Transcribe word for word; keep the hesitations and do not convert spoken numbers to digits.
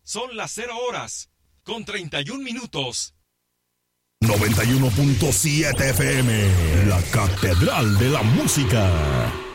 Son las cero horas, con treinta y un minutos. noventa y uno punto siete F M, la Catedral de la Música.